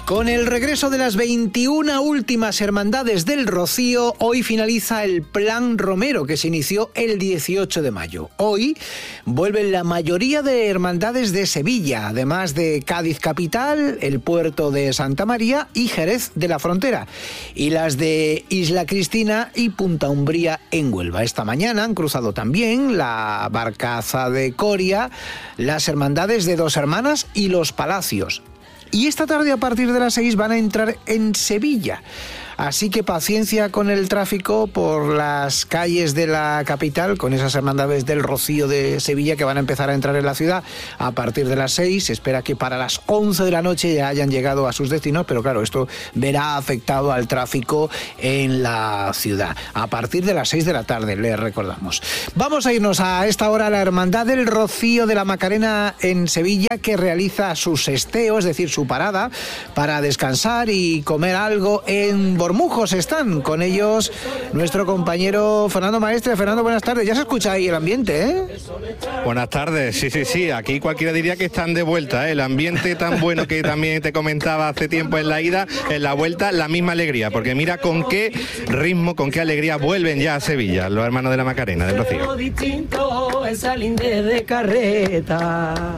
Con el regreso de las 21 últimas hermandades del Rocío, hoy finaliza el Plan Romero, que se inició el 18 de mayo. Hoy vuelven la mayoría de hermandades de Sevilla, además de Cádiz capital, el puerto de Santa María y Jerez de la Frontera, y las de Isla Cristina y Punta Umbría en Huelva. Esta mañana han cruzado también la Barcaza de Coria, las hermandades de Dos Hermanas y Los Palacios. Y esta tarde, a partir de las 6, van a entrar en Sevilla. Así que paciencia con el tráfico por las calles de la capital, con esas hermandades del Rocío de Sevilla que van a empezar a entrar en la ciudad a partir de las 6. Se espera que para las 11 de la noche ya hayan llegado a sus destinos, pero claro, esto verá afectado al tráfico en la ciudad. A partir de las 6 de la tarde, les recordamos. Vamos a irnos a esta hora a la Hermandad del Rocío de la Macarena en Sevilla, que realiza su sesteo, es decir, su parada, para descansar y comer algo en Bormujos. Están con ellos nuestro compañero Fernando Maestre. Fernando, buenas tardes. Ya se escucha ahí el ambiente, ¿eh? Buenas tardes. Sí. Aquí cualquiera diría que están de vuelta, ¿eh? El ambiente tan bueno que también te comentaba hace tiempo en la ida, en la vuelta, la misma alegría. Porque mira con qué ritmo, con qué alegría vuelven ya a Sevilla los hermanos de la Macarena del Rocío. Distinto es salir de carreta.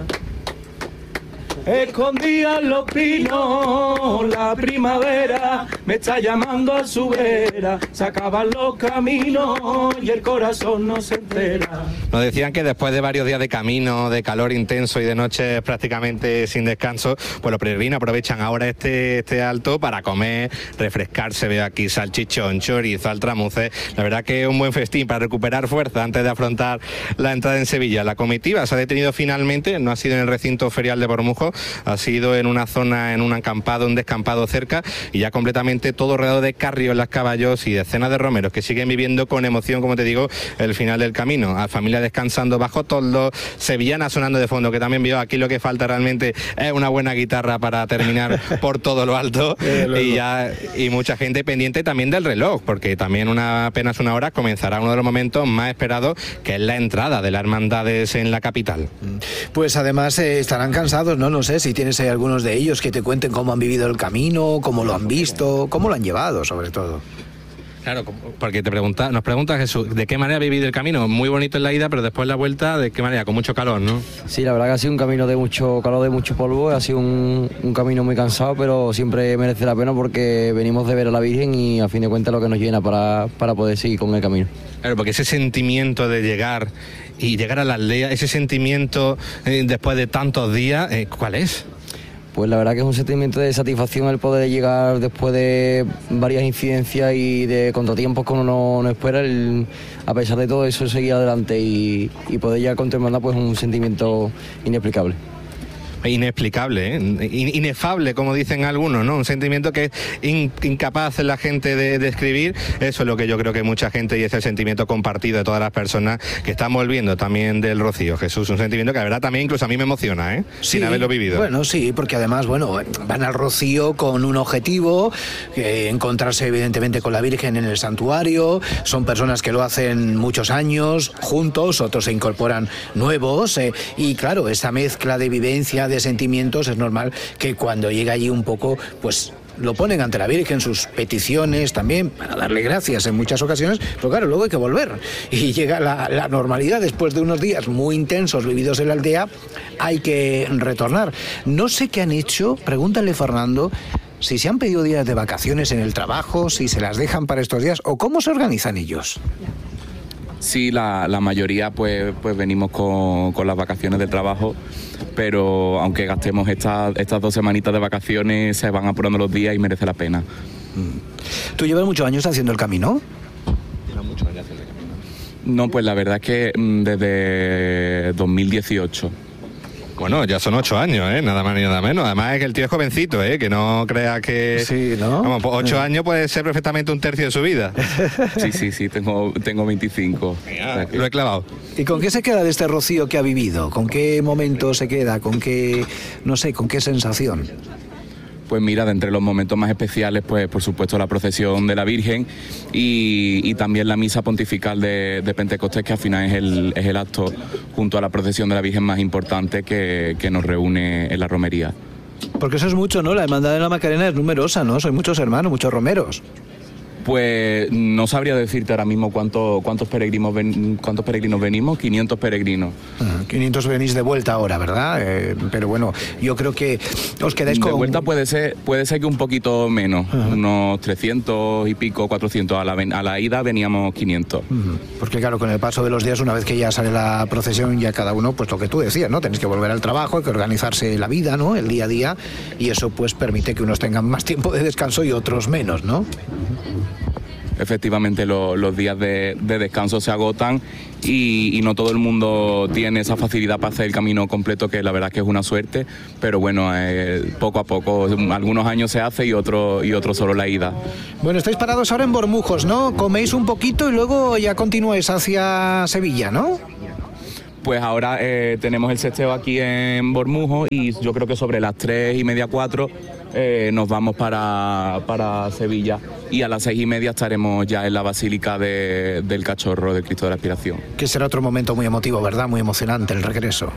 Escondían los pinos, la primavera me está llamando a su vera, se acaban los caminos y el corazón no se entera. Nos decían que después de varios días de camino, de calor intenso y de noches prácticamente sin descanso, pues los peregrinos aprovechan ahora este alto para comer, refrescarse. Veo aquí salchichón, chorizo, altramuces. La verdad que es un buen festín para recuperar fuerza antes de afrontar la entrada en Sevilla. La comitiva se ha detenido finalmente, no ha sido en el recinto ferial de Bormujos, ha sido en una zona, en un acampado, un descampado cerca, y ya completamente todo rodeado de carriolas, caballos y decenas de romeros que siguen viviendo con emoción, como te digo, el final del camino. A familia descansando bajo toldos, sevillanas sonando de fondo, que también veo aquí. Lo que falta realmente es una buena guitarra para terminar por todo lo alto, y mucha gente pendiente también del reloj, porque también apenas una hora comenzará uno de los momentos más esperados, que es la entrada de las hermandades en la capital. Pues además estarán cansados, ¿no? No sé si tienes ahí algunos de ellos que te cuenten cómo han vivido el camino, cómo lo han visto, cómo lo han llevado, sobre todo. Claro, porque nos pregunta Jesús, ¿de qué manera ha vivido el camino? Muy bonito en la ida, pero después la vuelta, ¿de qué manera? Con mucho calor, ¿no? Sí, la verdad que ha sido un camino de mucho calor, de mucho polvo, ha sido un camino muy cansado, pero siempre merece la pena porque venimos de ver a la Virgen y a fin de cuentas lo que nos llena para poder seguir con el camino. Claro, porque ese sentimiento de llegar a la aldea, ese sentimiento después de tantos días, ¿cuál es? Pues la verdad que es un sentimiento de satisfacción el poder llegar después de varias incidencias y de contratiempos que uno no espera, a pesar de todo eso, seguir adelante y poder llegar con tu hermandad, pues es un sentimiento inexplicable. Inexplicable, inefable, como dicen algunos, ¿no? Un sentimiento que es incapaz la gente de describir. Eso es lo que yo creo que mucha gente, y es el sentimiento compartido de todas las personas que están volviendo también del Rocío. Jesús, un sentimiento que la verdad también incluso a mí me emociona, sin haberlo vivido. Bueno, sí, porque además, van al Rocío con un objetivo, encontrarse evidentemente con la Virgen en el santuario. Son personas que lo hacen muchos años juntos, otros se incorporan nuevos, y claro, esa mezcla de vivencia, de sentimientos, es normal que cuando llega allí un poco, pues lo ponen ante la Virgen, sus peticiones también, para darle gracias en muchas ocasiones, pero claro, luego hay que volver y llega la normalidad. Después de unos días muy intensos vividos en la aldea, hay que retornar. No sé qué han hecho, pregúntale, Fernando, si se han pedido días de vacaciones en el trabajo, si se las dejan para estos días, o cómo se organizan ellos. Sí, la mayoría pues venimos con las vacaciones de trabajo, pero aunque gastemos estas 2 semanitas de vacaciones, se van apurando los días y merece la pena. ¿Tú llevas muchos años haciendo el camino? Llevo muchos años haciendo el camino. No, pues la verdad es que desde 2018. Bueno, ya son 8 años, nada más ni nada menos. Además es que el tío es jovencito, que no crea que... Sí, ¿no? Vamos, 8 años puede ser perfectamente un tercio de su vida. Sí, tengo 25. Mira, lo he clavado. ¿Y con qué se queda de este Rocío que ha vivido? ¿Con qué momento se queda? ¿Con qué, no sé, con qué sensación? Pues mira, de entre los momentos más especiales, pues por supuesto la procesión de la Virgen y también la misa pontifical de Pentecostés, que al final es el acto junto a la procesión de la Virgen más importante que nos reúne en la romería. Porque eso es mucho, ¿no? La Hermandad de la Macarena es numerosa, ¿no? Soy muchos hermanos, muchos romeros. Pues no sabría decirte ahora mismo cuántos peregrinos venimos, 500 peregrinos. 500 venís de vuelta ahora, ¿verdad? Pero bueno, yo creo que os quedáis con... De vuelta puede ser que un poquito menos, unos 300 y pico, 400. A la ida veníamos 500. Porque claro, con el paso de los días, una vez que ya sale la procesión, ya cada uno, pues lo que tú decías, ¿no? Tenéis que volver al trabajo, hay que organizarse la vida, ¿no? El día a día, y eso pues permite que unos tengan más tiempo de descanso y otros menos, ¿no? Efectivamente, los días de descanso se agotan y no todo el mundo tiene esa facilidad para hacer el camino completo, que la verdad que es una suerte, pero bueno, poco a poco, algunos años se hace y otros solo la ida. Bueno, estáis parados ahora en Bormujos, ¿no? Coméis un poquito y luego ya continuáis hacia Sevilla, ¿no? Pues ahora tenemos el sexteo aquí en Bormujos y yo creo que sobre las 3:30, 4 nos vamos para Sevilla, y a las 6:30 estaremos ya en la Basílica del Cachorro del Cristo de la Aspiración. Que será otro momento muy emotivo, ¿verdad? Muy emocionante el regreso.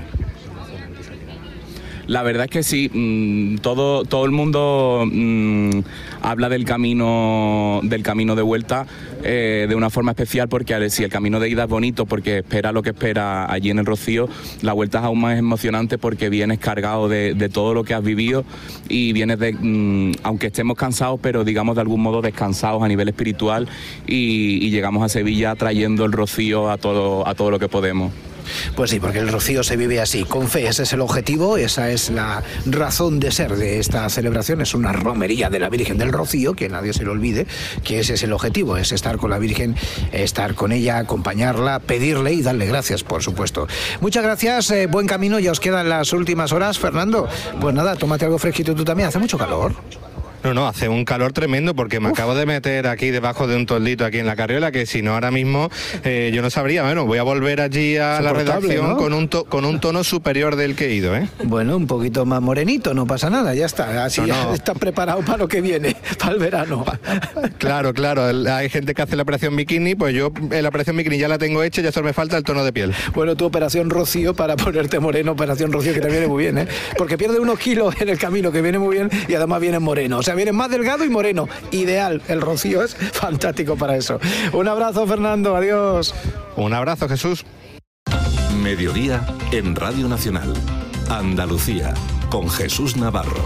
La verdad es que sí, todo el mundo habla del camino de vuelta de una forma especial, porque si el camino de ida es bonito porque espera lo que espera allí en el Rocío, la vuelta es aún más emocionante porque vienes cargado de todo lo que has vivido y vienes aunque estemos cansados, pero digamos de algún modo descansados a nivel espiritual, y llegamos a Sevilla trayendo el Rocío a todo lo que podemos. Pues sí, porque el Rocío se vive así, con fe. Ese es el objetivo, esa es la razón de ser de esta celebración. Es una romería de la Virgen del Rocío, que nadie se lo olvide, que ese es el objetivo, es estar con la Virgen, estar con ella, acompañarla, pedirle y darle gracias, por supuesto. Muchas gracias, buen camino, ya os quedan las últimas horas, Fernando. Pues nada, tómate algo fresquito tú también, hace mucho calor. No, hace un calor tremendo porque me acabo de meter aquí debajo de un toldito aquí en la carriola, que si no ahora mismo yo no sabría. Bueno, voy a volver allí a la redacción, ¿no? con un tono superior del que he ido, ¿eh? Bueno, un poquito más morenito, no pasa nada, ya está. Así ya está preparado para lo que viene, para el verano. Claro, hay gente que hace la operación bikini, pues yo la operación bikini ya la tengo hecha, ya solo me falta el tono de piel. Bueno, tu operación Rocío para ponerte moreno, operación Rocío, que te viene muy bien, ¿eh? Porque pierde unos kilos en el camino, que viene muy bien, y además viene moreno. O sea, viene más delgado y moreno. Ideal. El Rocío es fantástico para eso. Un abrazo, Fernando. Adiós. Un abrazo, Jesús. Mediodía en Radio Nacional. Andalucía, con Jesús Navarro.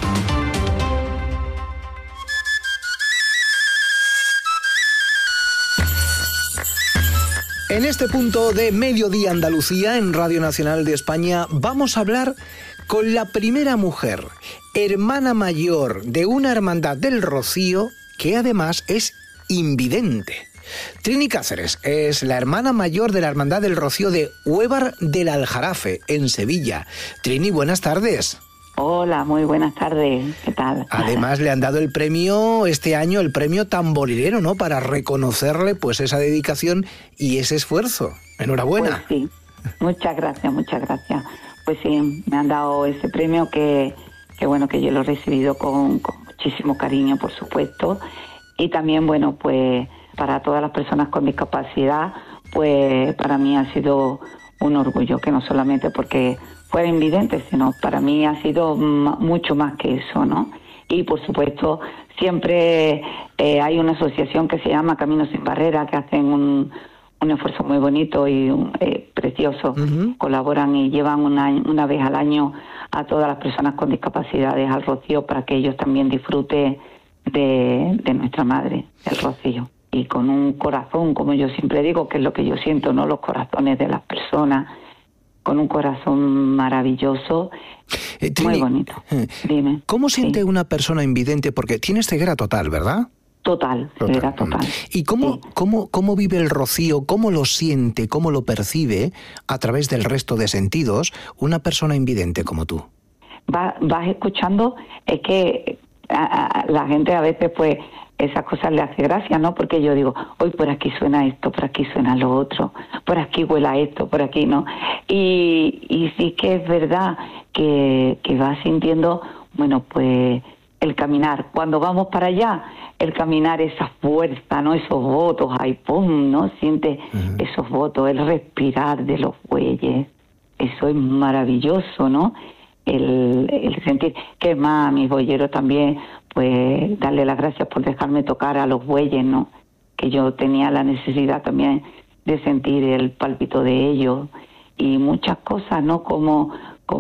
En este punto de Mediodía Andalucía, en Radio Nacional de España, vamos a hablar con la primera mujer, hermana mayor de una hermandad del Rocío, que además es invidente. Trini Cáceres es la hermana mayor de la hermandad del Rocío de Huévar del Aljarafe, en Sevilla. Trini, buenas tardes. Hola, muy buenas tardes. ¿Qué tal? Además le han dado el premio este año, el premio tamborilero, ¿no? Para reconocerle pues esa dedicación y ese esfuerzo. Enhorabuena. Pues sí, muchas gracias. Pues sí, me han dado ese premio que bueno, que yo lo he recibido con muchísimo cariño, por supuesto. Y también, bueno, pues para todas las personas con discapacidad, pues para mí ha sido un orgullo, que no solamente porque fuera invidente, sino para mí ha sido mucho más que eso, ¿no? Y por supuesto, siempre hay una asociación que se llama Caminos sin Barreras, que hacen un esfuerzo muy bonito y precioso. Uh-huh. Colaboran y llevan una vez al año a todas las personas con discapacidades al Rocío, para que ellos también disfruten de nuestra madre, del Rocío. Y con un corazón, como yo siempre digo, que es lo que yo siento, ¿no? Los corazones de las personas, con un corazón maravilloso, Trini, muy bonito. Dime. ¿Cómo siente una persona invidente? Porque tienes ceguera total, ¿verdad? Total. Total. ¿Y cómo vive el Rocío, cómo lo siente, cómo lo percibe a través del resto de sentidos una persona invidente como tú? Vas escuchando, es que a la gente a veces pues esas cosas le hace gracia, ¿no? Porque yo digo, hoy por aquí suena esto, por aquí suena lo otro, por aquí huela esto, por aquí no. Y sí que es verdad que vas sintiendo, bueno, pues el caminar. Cuando vamos para allá, el caminar, esa fuerza, ¿no? Esos votos, ahí pum, ¿no? Siente esos votos, el respirar de los bueyes. Eso es maravilloso, ¿no? el sentir. Que más, a mis boyeros también, pues darle las gracias por dejarme tocar a los bueyes, ¿no? Que yo tenía la necesidad también de sentir el pálpito de ellos y muchas cosas, ¿no? Como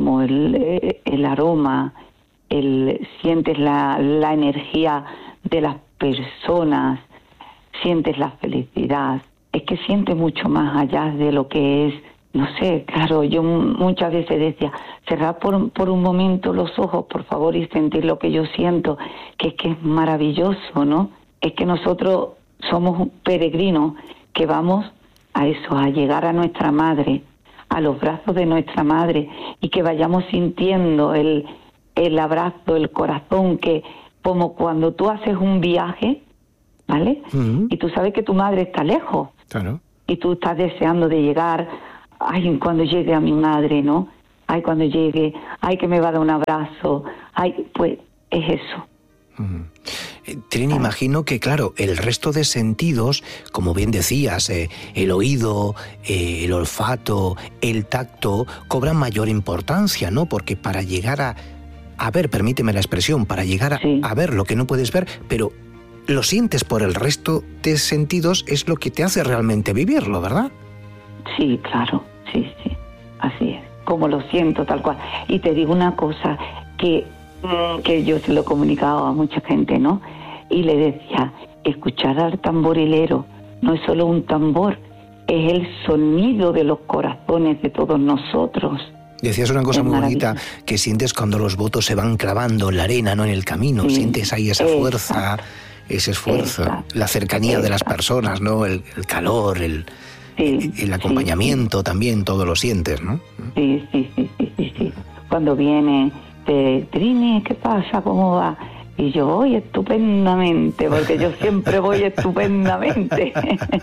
el aroma, sientes la energía de las personas, sientes la felicidad. Es que sientes mucho más allá de lo que es, no sé, claro, yo muchas veces decía, cerrar por un momento los ojos, por favor, y sentir lo que yo siento, que es maravilloso, ¿no? Es que nosotros somos peregrinos que vamos a eso, a llegar a nuestra madre, a los brazos de nuestra madre, y que vayamos sintiendo el abrazo, el corazón, que como cuando tú haces un viaje, ¿vale? Uh-huh. Y tú sabes que tu madre está lejos. Claro. Y tú estás deseando de llegar, ay, cuando llegue a mi madre, ¿no? Ay, cuando llegue, ay, que me va a dar un abrazo, ay, pues es eso. Uh-huh. Trini, imagino que, claro, el resto de sentidos, como bien decías, el oído, el olfato, el tacto, cobran mayor importancia, ¿no? Porque para llegar a ver, permíteme la expresión, para llegar a ver lo que no puedes ver, pero lo sientes por el resto de sentidos, es lo que te hace realmente vivirlo, ¿verdad? Sí, claro, sí, así es, como lo siento, tal cual. Y te digo una cosa, que yo se lo he comunicado a mucha gente, ¿no? Y le decía, escuchar al tamborilero no es solo un tambor, es el sonido de los corazones de todos nosotros. Decías una cosa muy bonita, que sientes cuando los votos se van clavando en la arena, no en el camino, sientes ahí esa fuerza, ese esfuerzo, la cercanía de las personas, ¿no? El calor, el acompañamiento también, todo lo sientes, ¿no? Sí. Cuando viene Trini, ¿qué pasa? ¿Cómo va? Y yo voy estupendamente, porque yo siempre voy estupendamente.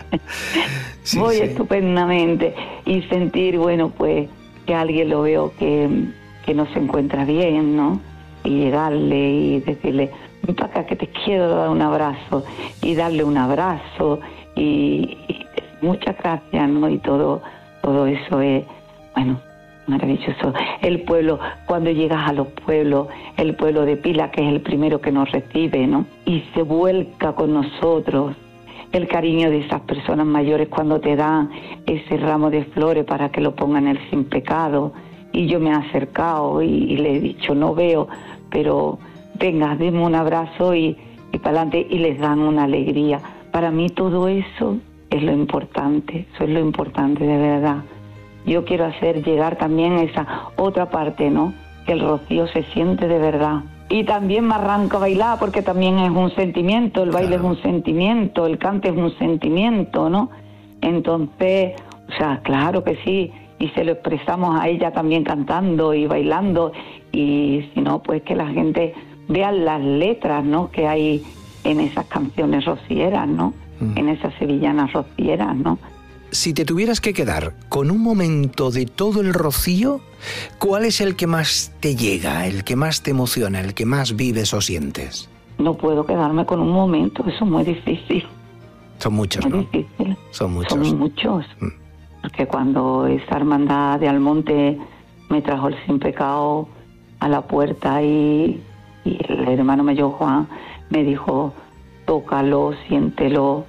Voy estupendamente. Y sentir, bueno, pues que alguien lo veo que no se encuentra bien, ¿no? Y llegarle y decirle, ven para acá que te quiero dar un abrazo. Y darle un abrazo y muchas gracias, ¿no? Y todo eso es, bueno, maravilloso. El pueblo, cuando llegas a los pueblos, el pueblo de Pila, que es el primero que nos recibe, ¿no? Y se vuelca con nosotros. El cariño de esas personas mayores cuando te dan ese ramo de flores para que lo pongan en el sin pecado. Y yo me he acercado y le he dicho, no veo, pero venga, denme un abrazo y para adelante, y les dan una alegría. Para mí todo eso es lo importante, eso es lo importante de verdad. Yo quiero hacer llegar también esa otra parte, ¿no? Que el rocío se siente de verdad. Y también me arranco a bailar porque también es un sentimiento, el baile es un sentimiento, el cante es un sentimiento, ¿no? Entonces, o sea, claro que sí, y se lo expresamos a ella también cantando y bailando, y si no, pues que la gente vea las letras, ¿no? Que hay en esas canciones rocieras, ¿no? En esas sevillanas rocieras, ¿no? Si te tuvieras que quedar con un momento de todo el rocío, ¿cuál es el que más te llega, el que más te emociona, el que más vives o sientes? No puedo quedarme con un momento, eso es muy difícil. Son muchos, muy ¿no? Difícil. Son muchos. Son muchos. Porque cuando esa hermandad de Almonte me trajo el sin pecado a la puerta y el hermano mayor Juan me dijo, tócalo, siéntelo,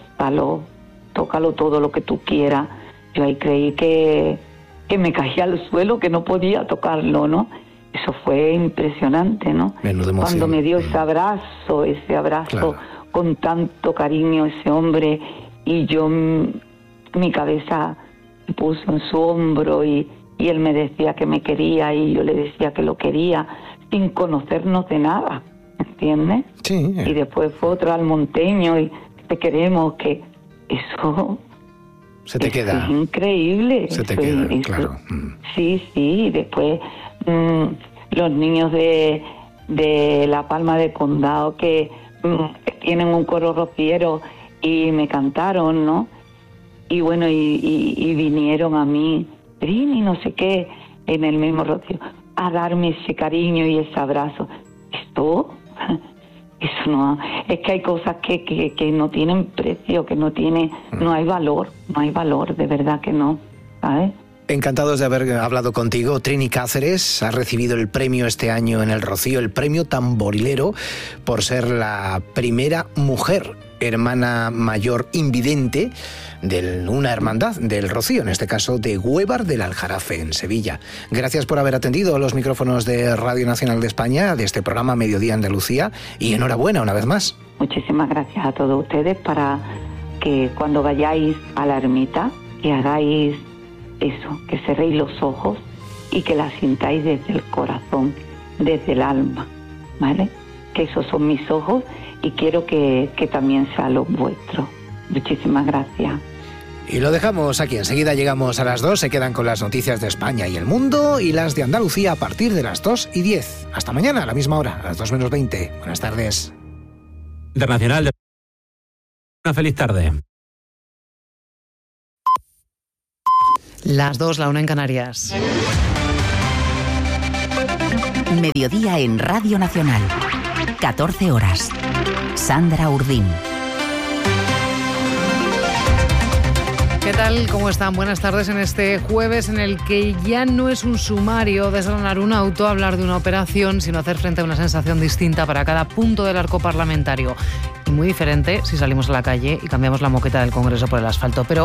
tócalo todo lo que tú quieras. Yo ahí creí que me caía al suelo, que no podía tocarlo, ¿no? Eso fue impresionante, ¿no? Cuando me dio ese abrazo claro, con tanto cariño ese hombre, y yo mi cabeza me puso en su hombro y él me decía que me quería y yo le decía que lo quería, sin conocernos de nada, ¿entiendes? Sí. Y después fue otro almonteño y te queremos, que eso se te queda. Es increíble. Se te queda, claro. Sí, y después los niños de La Palma de Condado que tienen un coro rociero y me cantaron, ¿no? Y bueno, y vinieron a mí, Trini, no sé qué, en el mismo rocío, a darme ese cariño y ese abrazo. Eso no, es que hay cosas que no tienen precio, que no hay valor, de verdad que no, ¿sabes? Encantados de haber hablado contigo. Trini Cáceres ha recibido el premio este año en el Rocío, el premio Tamborilero, por ser la primera mujer hermana mayor invidente de una hermandad del Rocío, en este caso de Huévar del Aljarafe, en Sevilla. Gracias por haber atendido a los micrófonos de Radio Nacional de España, de este programa Mediodía Andalucía, y enhorabuena una vez más. Muchísimas gracias a todos ustedes, para que cuando vayáis a la ermita, que hagáis eso, que cerréis los ojos y que la sintáis desde el corazón, desde el alma, ¿vale? Que esos son mis ojos y quiero que también sean los vuestros. Muchísimas gracias. Y lo dejamos aquí. Enseguida llegamos a las 2. Se quedan con las noticias de España y el mundo y las de Andalucía a partir de las 2:10. Hasta mañana a la misma hora, a las 2 menos 20. Buenas tardes. Internacional. Una feliz tarde. Las 2, la 1 en Canarias. Mediodía en Radio Nacional. 14 horas. Sandra Urdín. ¿Qué tal? ¿Cómo están? Buenas tardes en este jueves en el que ya no es un sumario desgranar un auto, hablar de una operación, sino hacer frente a una sensación distinta para cada punto del arco parlamentario. Y muy diferente si salimos a la calle y cambiamos la moqueta del Congreso por el asfalto. Pero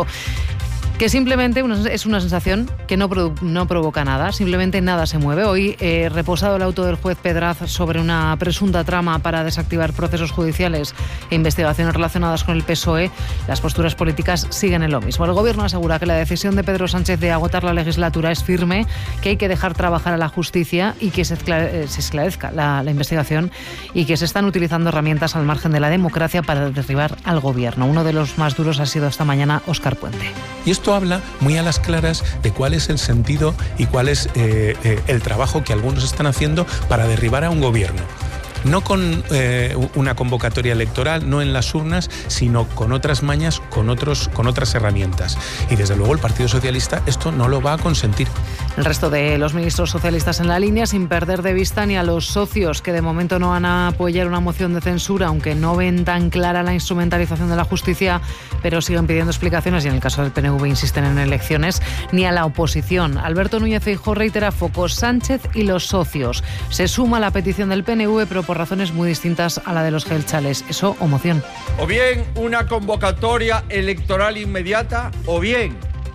que simplemente es una sensación que no provoca nada, simplemente nada se mueve. Hoy, reposado el auto del juez Pedraz sobre una presunta trama para desactivar procesos judiciales e investigaciones relacionadas con el PSOE, las posturas políticas siguen en lo mismo. El Gobierno asegura que la decisión de Pedro Sánchez de agotar la legislatura es firme, que hay que dejar trabajar a la justicia y que se esclarezca la investigación, y que se están utilizando herramientas al margen de la democracia para derribar al Gobierno. Uno de los más duros ha sido esta mañana Óscar Puente. Y esto habla muy a las claras de cuál es el sentido y cuál es el trabajo que algunos están haciendo para derribar a un gobierno. No con una convocatoria electoral, no en las urnas, sino con otras mañas, con otras herramientas. Y desde luego el Partido Socialista esto no lo va a consentir. El resto de los ministros socialistas en la línea, sin perder de vista ni a los socios, que de momento no van a apoyar una moción de censura, aunque no ven tan clara la instrumentalización de la justicia, pero siguen pidiendo explicaciones y en el caso del PNV insisten en elecciones, ni a la oposición. Alberto Núñez Feijóo reitera focos Sánchez y los socios. Se suma a la petición del PNV, pero por razones muy distintas a la de los gelchales. Eso o moción. O bien una convocatoria electoral inmediata, o bien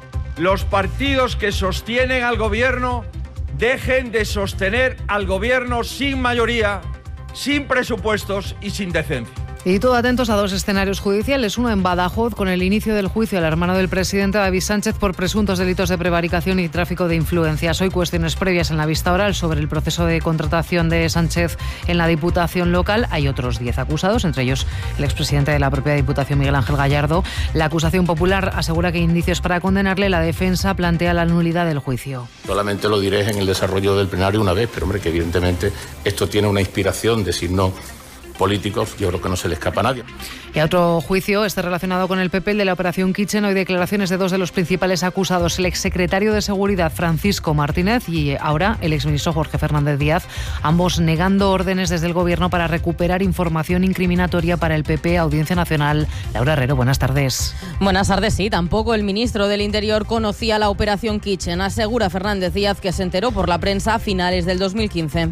los partidos que sostienen al gobierno dejen de sostener al gobierno sin mayoría, sin presupuestos y sin decencia. Y todo atentos a dos escenarios judiciales, uno en Badajoz con el inicio del juicio al hermano del presidente David Sánchez por presuntos delitos de prevaricación y tráfico de influencias. Hoy cuestiones previas en la vista oral sobre el proceso de contratación de Sánchez en la Diputación local. Hay otros 10 acusados, entre ellos el expresidente de la propia Diputación, Miguel Ángel Gallardo. La acusación popular asegura que hay indicios para condenarle. La defensa plantea la nulidad del juicio. Solamente lo diré en el desarrollo del plenario una vez, pero hombre, que evidentemente esto tiene una inspiración de signo políticos, yo creo que no se le escapa a nadie. Y a otro juicio, este relacionado con el PP, el de la Operación Kitchen. Hoy declaraciones de dos de los principales acusados, el exsecretario de Seguridad Francisco Martínez y ahora el exministro Jorge Fernández Díaz, ambos negando órdenes desde el Gobierno para recuperar información incriminatoria para el PP. Audiencia Nacional. Laura Herrero, buenas tardes. Buenas tardes, sí. Tampoco el ministro del Interior conocía la Operación Kitchen. Asegura Fernández Díaz que se enteró por la prensa a finales del 2015.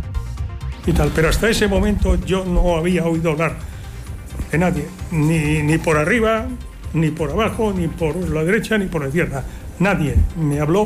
Y tal, pero hasta ese momento yo no había oído hablar de nadie, ni por arriba, ni por abajo, ni por la derecha, ni por la izquierda. Nadie me habló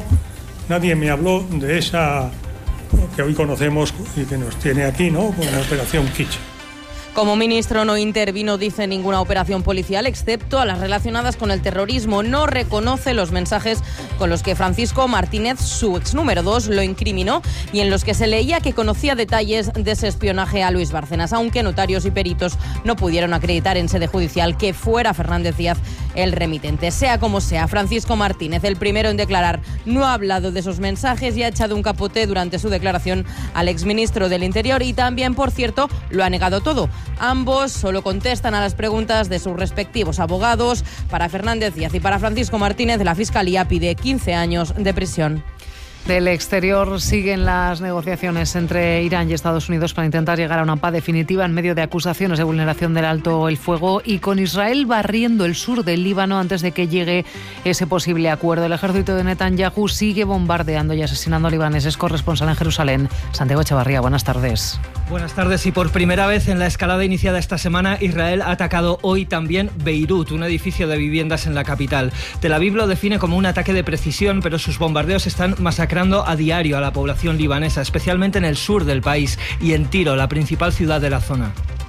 de esa que hoy conocemos y que nos tiene aquí, ¿no?, con la Operación Kitchen. Como ministro no intervino, dice, ninguna operación policial, excepto a las relacionadas con el terrorismo. No reconoce los mensajes con los que Francisco Martínez, su ex número 2, lo incriminó y en los que se leía que conocía detalles de ese espionaje a Luis Bárcenas, aunque notarios y peritos no pudieron acreditar en sede judicial que fuera Fernández Díaz el remitente. Sea como sea, Francisco Martínez, el primero en declarar, no ha hablado de esos mensajes y ha echado un capote durante su declaración al exministro del Interior y también, por cierto, lo ha negado todo. Ambos solo contestan a las preguntas de sus respectivos abogados. Para Fernández Díaz y para Francisco Martínez, la Fiscalía pide 15 años de prisión. Del exterior siguen las negociaciones entre Irán y Estados Unidos para intentar llegar a una paz definitiva en medio de acusaciones de vulneración del alto el fuego y con Israel barriendo el sur del Líbano antes de que llegue ese posible acuerdo. El ejército de Netanyahu sigue bombardeando y asesinando a libaneses. Corresponsal en Jerusalén, Santiago Echevarría, buenas tardes. Buenas tardes. Y por primera vez en la escalada iniciada esta semana, Israel ha atacado hoy también Beirut, un edificio de viviendas en la capital. Tel Aviv lo define como un ataque de precisión, pero sus bombardeos están masacrando a diario a la población libanesa, especialmente en el sur del país y en Tiro, la principal ciudad de la zona.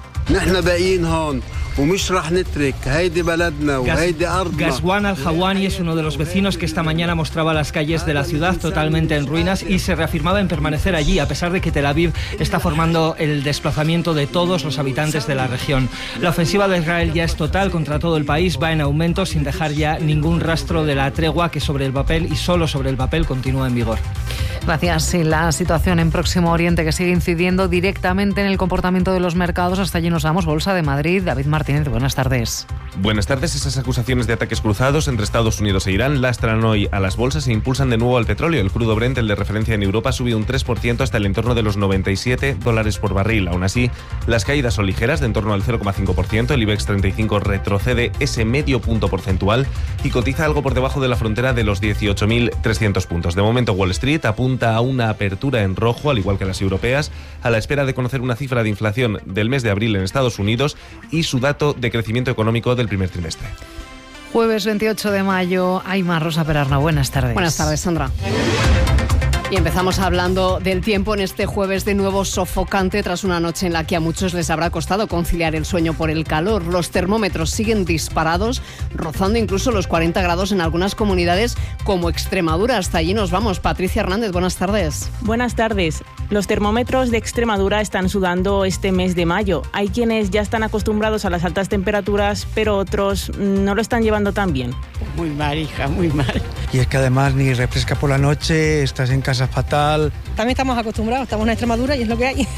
Ghazwan al-Hawani es uno de los vecinos que esta mañana mostraba las calles de la ciudad totalmente en ruinas y se reafirmaba en permanecer allí, a pesar de que Tel Aviv está formando el desplazamiento de todos los habitantes de la región. La ofensiva de Israel ya es total contra todo el país, va en aumento sin dejar ya ningún rastro de la tregua que sobre el papel y solo sobre el papel continúa en vigor. Gracias. Sí, la situación en Próximo Oriente que sigue incidiendo directamente en el comportamiento de los mercados. Hasta allí nos vamos. Bolsa de Madrid. David Martínez, buenas tardes. Buenas tardes. Esas acusaciones de ataques cruzados entre Estados Unidos e Irán lastran hoy a las bolsas e impulsan de nuevo al petróleo. El crudo Brent, el de referencia en Europa, ha subido un 3% hasta el entorno de los $97 por barril. Aún así, las caídas son ligeras, de en torno al 0,5%. El IBEX 35 retrocede ese medio punto porcentual y cotiza algo por debajo de la frontera de los 18.300 puntos. De momento, Wall Street apunta a una apertura en rojo, al igual que las europeas, a la espera de conocer una cifra de inflación del mes de abril en Estados Unidos y su dato de crecimiento económico del primer trimestre. Jueves 28 de mayo, Aymar Rosa Perarna, buenas tardes. Buenas tardes, Sandra. Y empezamos hablando del tiempo en este jueves de nuevo sofocante tras una noche en la que a muchos les habrá costado conciliar el sueño por el calor. Los termómetros siguen disparados, rozando incluso los 40 grados en algunas comunidades como Extremadura. Hasta allí nos vamos. Patricia Hernández, buenas tardes. Buenas tardes. Los termómetros de Extremadura están sudando este mes de mayo. Hay quienes ya están acostumbrados a las altas temperaturas, pero otros no lo están llevando tan bien. Muy mal, hija, muy mal. Y es que además ni refresca por la noche, estás en casa fatal. También estamos acostumbrados, estamos en Extremadura y es lo que hay.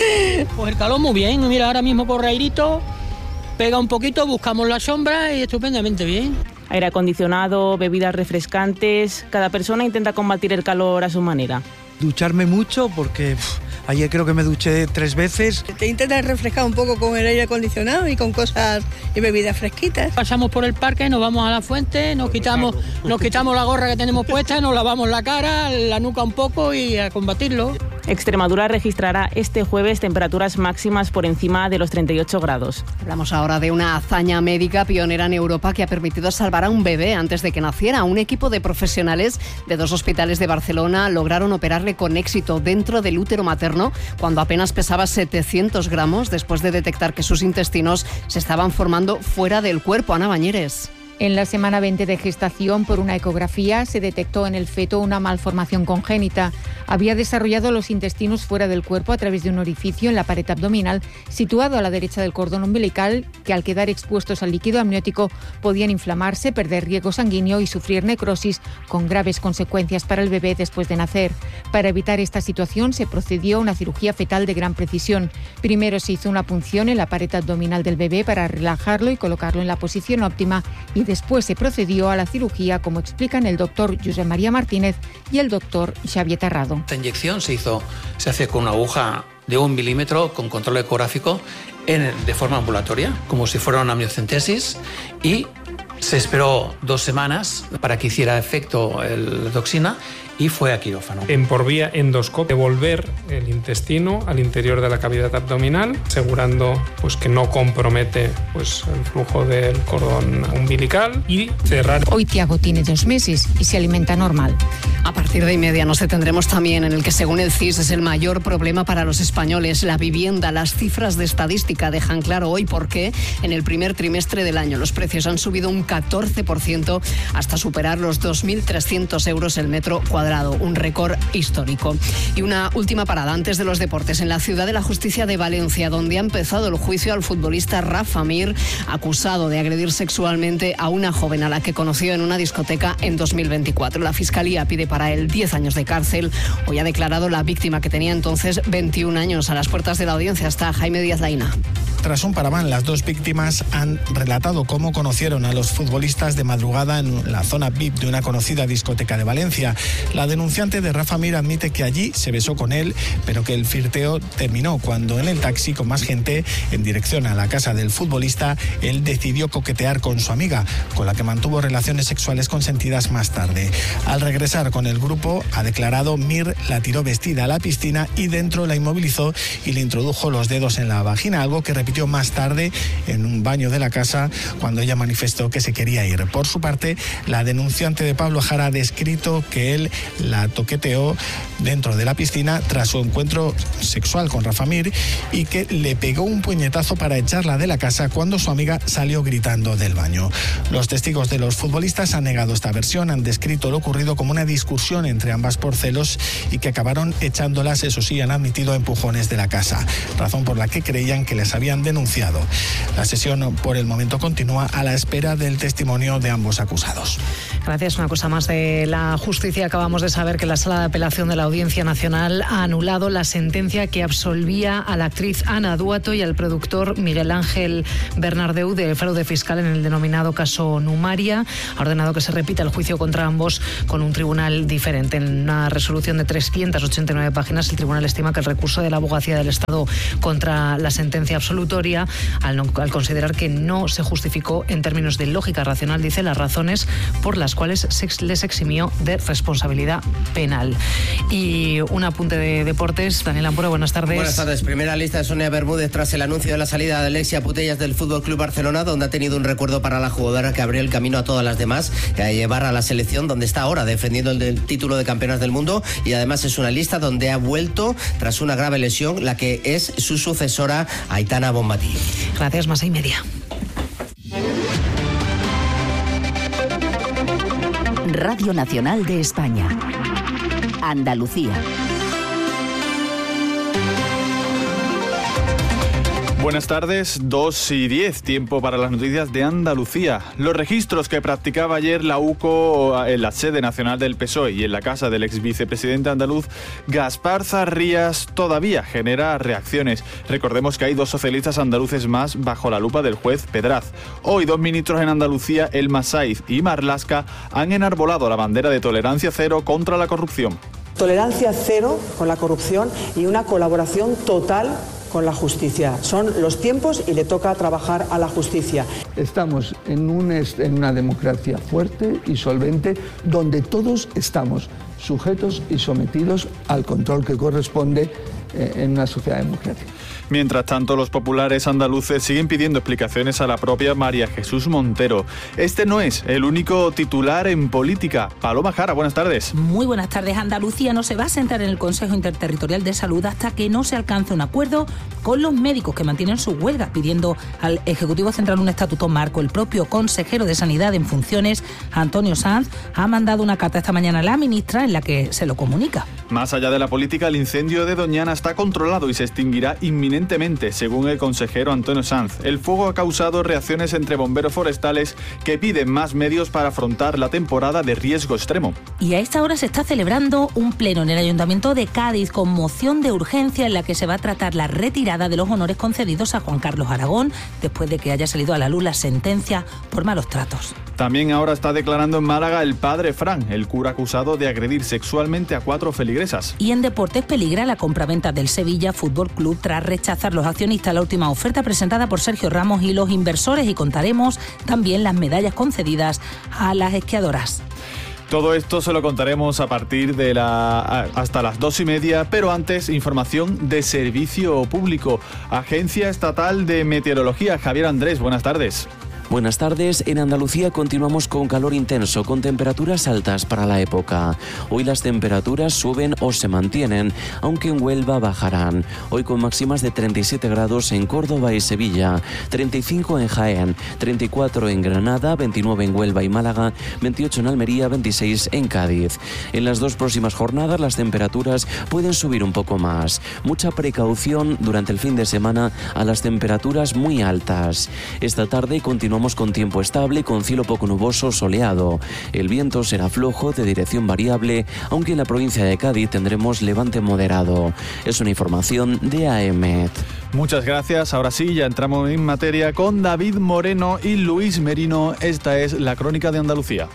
Pues el calor muy bien, mira, ahora mismo por Rairito, pega un poquito, buscamos la sombra y estupendamente bien. Aire acondicionado, bebidas refrescantes, cada persona intenta combatir el calor a su manera. Ducharme mucho porque ayer creo que me duché 3 veces. Te intentas refrescar un poco con el aire acondicionado y con cosas y bebidas fresquitas. Pasamos por el parque, nos vamos a la fuente, nos quitamos la gorra que tenemos puesta, nos lavamos la cara, la nuca un poco y a combatirlo. Extremadura registrará este jueves temperaturas máximas por encima de los 38 grados. Hablamos ahora de una hazaña médica pionera en Europa que ha permitido salvar a un bebé antes de que naciera. Un equipo de profesionales de 2 hospitales de Barcelona lograron operarle con éxito dentro del útero materno cuando apenas pesaba 700 gramos después de detectar que sus intestinos se estaban formando fuera del cuerpo. Ana Bañeres. En la semana 20 de gestación, por una ecografía, se detectó en el feto una malformación congénita. Había desarrollado los intestinos fuera del cuerpo a través de un orificio en la pared abdominal, situado a la derecha del cordón umbilical, que al quedar expuestos al líquido amniótico podían inflamarse, perder riego sanguíneo y sufrir necrosis, con graves consecuencias para el bebé después de nacer. Para evitar esta situación, se procedió a una cirugía fetal de gran precisión. Primero se hizo una punción en la pared abdominal del bebé para relajarlo y colocarlo en la posición óptima, y después se procedió a la cirugía, como explican el doctor Josep María Martínez y el doctor Xavier Terrado. Esta inyección se hace con una aguja de 1 milímetro con control ecográfico de forma ambulatoria, como si fuera una amniocentesis, y se esperó 2 semanas para que hiciera efecto la toxina y fue a quirófano. Por vía endoscópica, devolver el intestino al interior de la cavidad abdominal, asegurando que no compromete el flujo del cordón umbilical, y cerrar. Hoy Tiago tiene 2 meses y se alimenta normal. A partir de 1:30 nos detendremos también en el que, según el CIS, es el mayor problema para los españoles, la vivienda. Las cifras de estadística dejan claro hoy por qué en el primer trimestre del año los precios han subido un 14% hasta superar los 2.300 euros el metro cuadrado, un récord histórico. Y una última parada antes de los deportes, en la Ciudad de la Justicia de Valencia, donde ha empezado el juicio al futbolista Rafa Mir, acusado de agredir sexualmente a una joven a la que conoció en una discoteca en 2024. La Fiscalía pide para él 10 años de cárcel. Hoy ha declarado la víctima, que tenía entonces 21 años. A las puertas de la audiencia está Jaime Díaz Laina. tras un paraván. Las dos víctimas han relatado cómo conocieron a los futbolistas de madrugada en la zona VIP de una conocida discoteca de Valencia. La denunciante de Rafa Mir admite que allí se besó con él, pero que el flirteo terminó cuando en el taxi con más gente en dirección a la casa del futbolista, él decidió coquetear con su amiga, con la que mantuvo relaciones sexuales consentidas más tarde. Al regresar con el grupo, ha declarado, Mir la tiró vestida a la piscina y dentro la inmovilizó y le introdujo los dedos en la vagina, algo que repitió más tarde en un baño de la casa cuando ella manifestó que se quería ir. Por su parte, la denunciante de Pablo Jara ha descrito que él la toqueteó dentro de la piscina tras su encuentro sexual con Rafa Mir y que le pegó un puñetazo para echarla de la casa cuando su amiga salió gritando del baño. Los testigos de los futbolistas han negado esta versión, han descrito lo ocurrido como una discusión entre ambas por celos y que acabaron echándolas, eso sí, han admitido empujones de la casa, razón por la que creían que les habían denunciado. La sesión por el momento continúa a la espera del testimonio de ambos acusados. Gracias. Una cosa más de la justicia. Acabamos de saber que la Sala de Apelación de la Audiencia Nacional ha anulado la sentencia que absolvía a la actriz Ana Duato y al productor Miguel Ángel Bernardeu de fraude fiscal en el denominado caso Numaria. Ha ordenado que se repita el juicio contra ambos con un tribunal diferente. En una resolución de 389 páginas, el tribunal estima que el recurso de la Abogacía del Estado contra la sentencia absolutoria, al considerar que no se justificó en términos de lógica racional, dice, las razones por las cuales les eximió de responsabilidad penal. Y un apunte de deportes. Daniel Ampura, buenas tardes. Buenas tardes. Primera lista de Sonia Bermúdez tras el anuncio de la salida de Alexia Putellas del FC Barcelona, donde ha tenido un recuerdo para la jugadora que abrió el camino a todas las demás, a llevar a la selección donde está ahora defendiendo el título de campeonas del mundo, y además es una lista donde ha vuelto tras una grave lesión la que es su sucesora, Aitana Bonmatí. Gracias, más y media. Radio Nacional de España. Andalucía. Buenas tardes, 2:10, tiempo para las noticias de Andalucía. Los registros que practicaba ayer la UCO en la sede nacional del PSOE y en la casa del ex vicepresidente andaluz Gaspar Zarrías todavía genera reacciones. Recordemos que hay 2 socialistas andaluces más bajo la lupa del juez Pedraz. Hoy 2 ministros en Andalucía, Elma Saiz y Marlaska, han enarbolado la bandera de tolerancia cero contra la corrupción. Tolerancia cero con la corrupción y una colaboración total con la justicia. Son los tiempos y le toca trabajar a la justicia. Estamos en una democracia fuerte y solvente donde todos estamos sujetos y sometidos al control que corresponde en una sociedad democrática. Mientras tanto, los populares andaluces siguen pidiendo explicaciones a la propia María Jesús Montero. Este no es el único titular en política. Paloma Jara, buenas tardes. Muy buenas tardes. Andalucía no se va a sentar en el Consejo Interterritorial de Salud hasta que no se alcance un acuerdo con los médicos que mantienen su huelga, pidiendo al Ejecutivo Central un estatuto marco. El propio consejero de Sanidad en funciones, Antonio Sanz, ha mandado una carta esta mañana a la ministra en la que se lo comunica. Más allá de la política, el incendio de Doñana está controlado y se extinguirá inminentemente, según el consejero Antonio Sanz. El fuego ha causado reacciones entre bomberos forestales que piden más medios para afrontar la temporada de riesgo extremo. Y a esta hora se está celebrando un pleno en el Ayuntamiento de Cádiz con moción de urgencia en la que se va a tratar la retirada de los honores concedidos a Juan Carlos Aragón después de que haya salido a la luz la sentencia por malos tratos. También ahora está declarando en Málaga el padre Fran, el cura acusado de agredir sexualmente a 4 feligresas. Y en deportes peligra la compraventa del Sevilla Fútbol Club tras rechazar los accionistas la última oferta presentada por Sergio Ramos y los inversores, y contaremos también las medallas concedidas a las esquiadoras. Todo esto se lo contaremos a partir de hasta las 2:30, pero antes, información de servicio público. Agencia Estatal de Meteorología, Javier Andrés, buenas tardes. Buenas tardes. En Andalucía continuamos con calor intenso, con temperaturas altas para la época. Hoy las temperaturas suben o se mantienen, aunque en Huelva bajarán. Hoy con máximas de 37 grados en Córdoba y Sevilla, 35 en Jaén, 34 en Granada, 29 en Huelva y Málaga, 28 en Almería, 26 en Cádiz. En las 2 próximas jornadas las temperaturas pueden subir un poco más. Mucha precaución durante el fin de semana a las temperaturas muy altas. Esta tarde continuamos continuamos con tiempo estable, con cielo poco nuboso, soleado. El viento será flojo, de dirección variable, aunque en la provincia de Cádiz tendremos levante moderado. Es una información de AEMET. Muchas gracias. Ahora sí, ya entramos en materia con David Moreno y Luis Merino. Esta es la Crónica de Andalucía.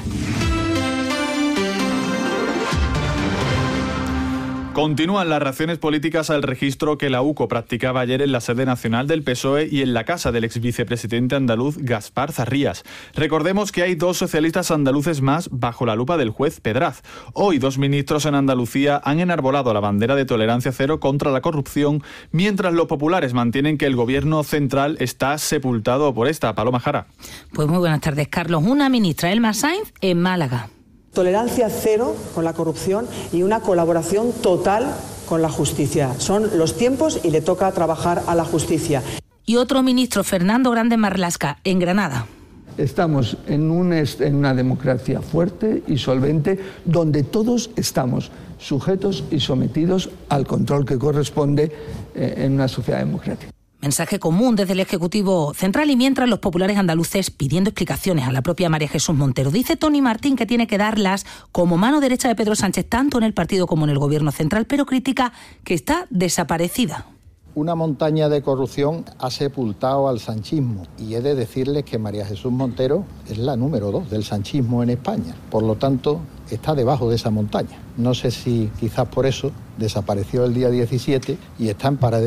Continúan las reacciones políticas al registro que la UCO practicaba ayer en la sede nacional del PSOE y en la casa del exvicepresidente andaluz Gaspar Zarrías. Recordemos que hay 2 socialistas andaluces más bajo la lupa del juez Pedraz. Hoy 2 ministros en Andalucía han enarbolado la bandera de tolerancia cero contra la corrupción, mientras los populares mantienen que el gobierno central está sepultado por esta. Paloma Jara. Pues muy buenas tardes, Carlos. Una ministra, Elma Sainz, en Málaga. Tolerancia cero con la corrupción y una colaboración total con la justicia. Son los tiempos y le toca trabajar a la justicia. Y otro ministro, Fernando Grande Marlasca, en Granada. Estamos en una democracia fuerte y solvente donde todos estamos sujetos y sometidos al control que corresponde en una sociedad democrática. Mensaje común desde el Ejecutivo Central y mientras los populares andaluces pidiendo explicaciones a la propia María Jesús Montero. Dice Tony Martín que tiene que darlas como mano derecha de Pedro Sánchez tanto en el partido como en el Gobierno central, pero critica que está desaparecida. Una montaña de corrupción ha sepultado al sanchismo y he de decirles que María Jesús Montero es la número 2 del sanchismo en España. Por lo tanto, está debajo de esa montaña. No sé si quizás por eso desapareció el día 17 y está en paradero.